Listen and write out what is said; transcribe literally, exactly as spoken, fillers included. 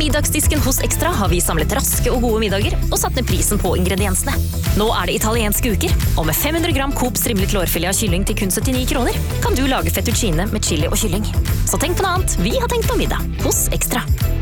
middagsdisken hos Extra har vi samlet raske og gode middager og satt ned prisen på ingrediensene. Nå er det italienske uker, og med fem hundre gram Coop strimlet lårfilet av kylling til kun syttini kroner, kan du lage fettuccine med chili og kylling. Så tenk på noe annet, vi har tenkt på middag hos Extra.